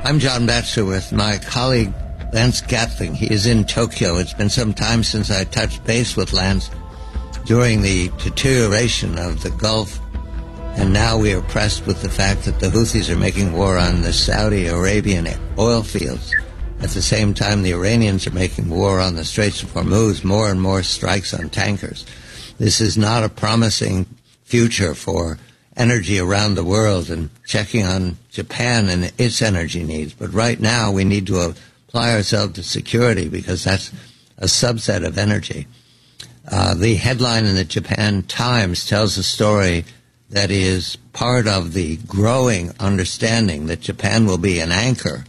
I'm John Batchelor with my colleague Lance Gatling. He is in Tokyo. It's been some time since I touched base with Lance during the deterioration of the Gulf, and now we are pressed with the fact that the Houthis are making war on the Saudi Arabian oil fields. At the same time, the Iranians are making war on the Straits of Hormuz, more and more strikes on tankers. This is not a promising future for energy around the world, and checking on Japan and its energy needs. But right now, we need to apply ourselves to security because that's a subset of energy. The headline in the Japan Times tells a story that is part of the growing understanding that Japan will be an anchor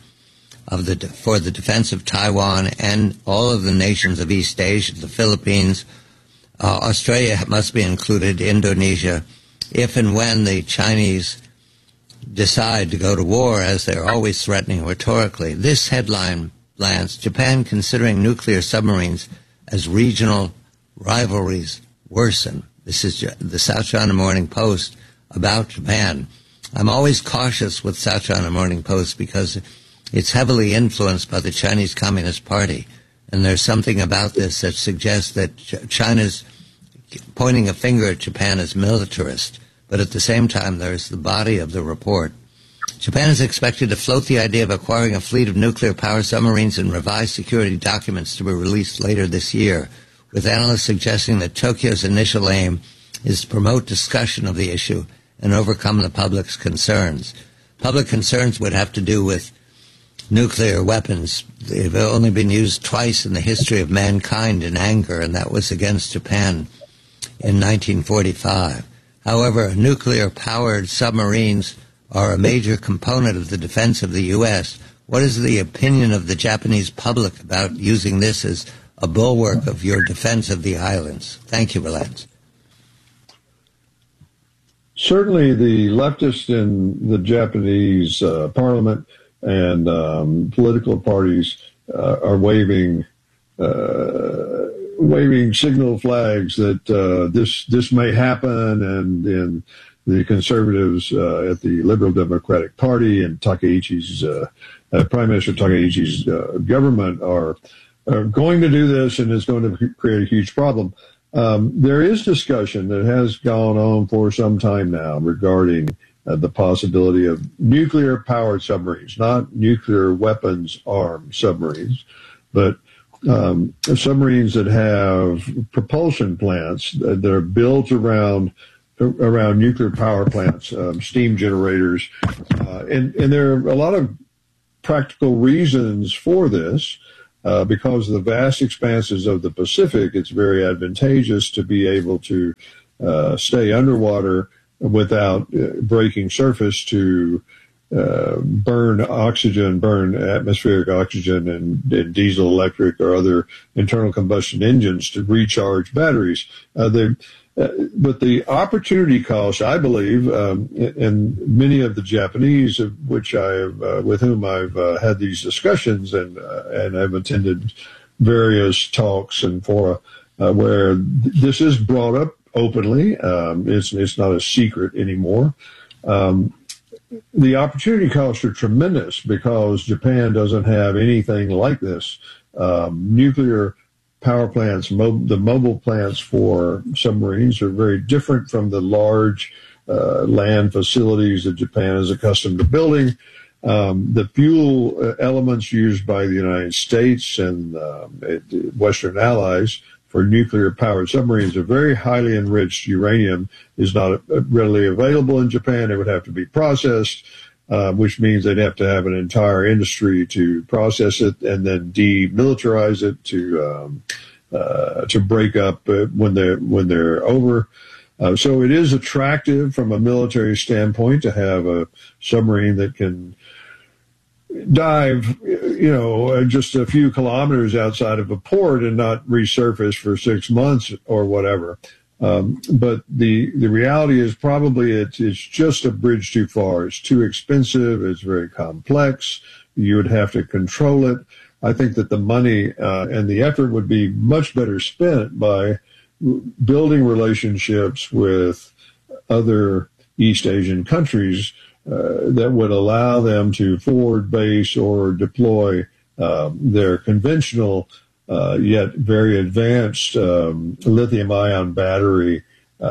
for the defense of Taiwan and all of the nations of East Asia, the Philippines. Australia must be included, Indonesia, if and when the Chinese decide to go to war, as they're always threatening rhetorically. This headline, Lance, Japan considering nuclear submarines as regional rivalries worsen. This is the South China Morning Post about Japan. I'm always cautious with South China Morning Post because it's heavily influenced by the Chinese Communist Party. And there's something about this that suggests that China's pointing a finger at Japan as militarist. But at the same time, there's the body of the report. Japan is expected to float the idea of acquiring a fleet of nuclear-powered submarines and revised security documents to be released later this year, with analysts suggesting that Tokyo's initial aim is to promote discussion of the issue and overcome the public's concerns. Public concerns would have to do with nuclear weapons. They've only been used twice in the history of mankind in anger, and that was against Japan in 1945. However, nuclear-powered submarines are a major component of the defense of the U.S. What is the opinion of the Japanese public about using this as a bulwark of your defense of the islands? Thank you, Lance. Certainly the leftists in the Japanese parliament and political parties are waving signal flags that this may happen, and the conservatives at the Liberal Democratic Party and Takaichi's Prime Minister Takaichi's government are going to do this, and it's going to create a huge problem. There is discussion that has gone on for some time now regarding the possibility of nuclear-powered submarines, not nuclear weapons-armed submarines, but submarines that have propulsion plants that are built around nuclear power plants, steam generators, and there are a lot of practical reasons for this. Because of the vast expanses of the Pacific, it's very advantageous to be able to stay underwater without breaking surface to burn atmospheric oxygen and diesel, electric, or other internal combustion engines to recharge batteries. But the opportunity cost, I believe, and many of the Japanese, with whom I've had these discussions and I've attended various talks and fora where this is brought up openly. It's not a secret anymore. The opportunity costs are tremendous because Japan doesn't have anything like this. Nuclear power plants, the mobile plants for submarines are very different from the large land facilities that Japan is accustomed to building. The fuel elements used by the United States and Western allies for nuclear-powered submarines are very highly enriched. Uranium is not readily available in Japan. It would have to be processed, which means they'd have to have an entire industry to process it and then demilitarize it to break up when they're over. So it is attractive from a military standpoint to have a submarine that can dive, just a few kilometers outside of a port and not resurface for 6 months or whatever. But the reality is probably it's just a bridge too far. It's too expensive. It's very complex. You would have to control it. I think that the money and the effort would be much better spent by building relationships with other East Asian countries that would allow them to forward base or deploy their conventional yet very advanced lithium-ion battery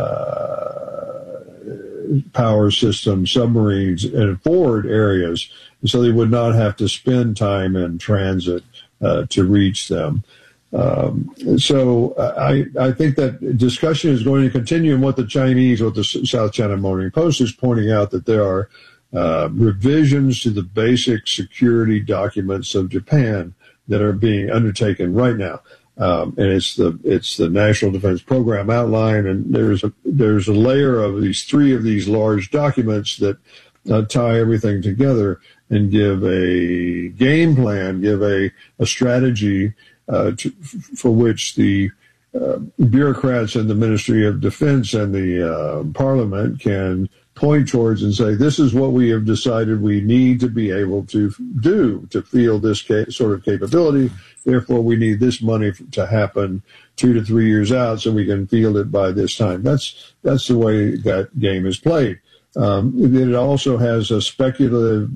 power system submarines in forward areas, so they would not have to spend time in transit to reach them. So I think that discussion is going to continue, and what the South China Morning Post is pointing out, that there are revisions to the basic security documents of Japan that are being undertaken right now. And it's the National Defense Program outline, and there's a layer of three of these large documents that tie everything together and give a game plan, give a strategy for which the bureaucrats in the Ministry of Defense and the Parliament can point towards and say, this is what we have decided we need to be able to do to field this sort of capability. Therefore, we need this money to happen 2 to 3 years out so we can field it by this time. That's the way that game is played. It also has a speculative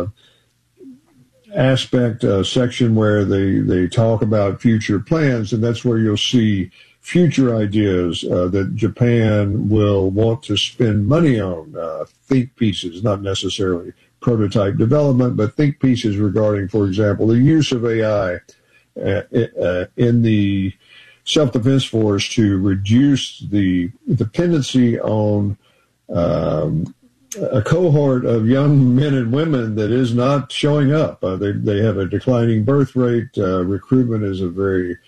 aspect, section where they talk about future plans, and that's where you'll see future ideas that Japan will want to spend money on, think pieces, not necessarily prototype development, but think pieces regarding, for example, the use of AI in the self-defense force to reduce the dependency on a cohort of young men and women that is not showing up. They have a declining birth rate. Recruitment is a very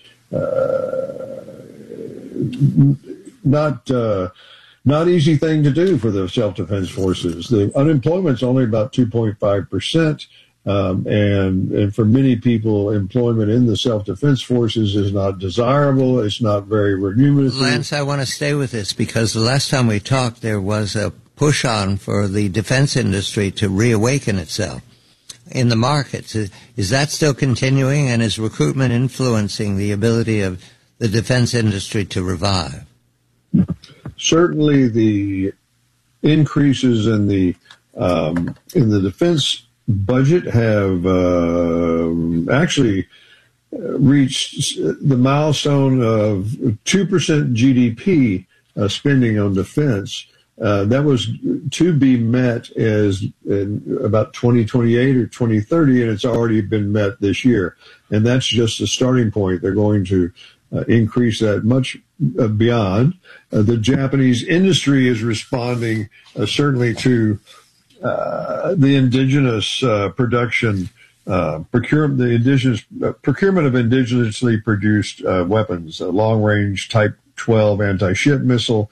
not easy thing to do for the self-defense forces. The unemployment's only about 2.5%. And for many people, employment in the self-defense forces is not desirable. It's not very remunerative. Lance, I want to stay with this because the last time we talked, there was a push on for the defense industry to reawaken itself in the markets. Is that still continuing, and is recruitment influencing the ability of the defense industry to revive? Certainly, the increases in the defense budget have actually reached the milestone of 2% GDP spending on defense. That was to be met as in about 2028 or 2030, and it's already been met this year. And that's just the starting point. They're going to increase that much beyond. The Japanese industry is responding certainly to the indigenous procurement of indigenously produced weapons, a long-range Type 12 anti-ship missile,